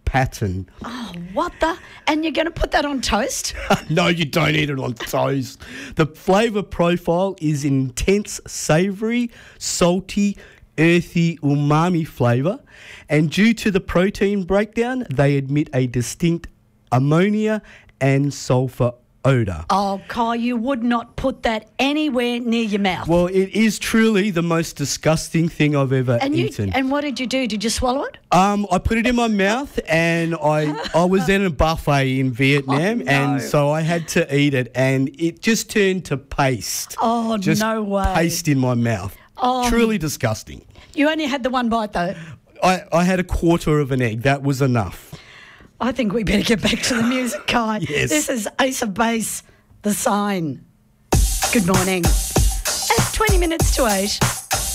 pattern. Oh, what the? And you're going to put that on toast? No, you don't eat it on toast. The flavour profile is intense, savoury, salty, earthy, umami flavour. And due to the protein breakdown, they emit a distinct ammonia and sulphur odour. Oh, Kai, you would not put that anywhere near your mouth. Well, it is truly the most disgusting thing I've ever eaten. And what did you do? Did you swallow it? I put it in my mouth, and I was in a buffet in Vietnam, and so I had to eat it, and it just turned to paste. Oh, just no way. Paste in my mouth. Truly disgusting. You only had the one bite, though. I had a quarter of an egg. That was enough. I think we better get back to the music, Kai. Yes. This is Ace of Base, The Sign. Good morning. At 20 minutes to 8.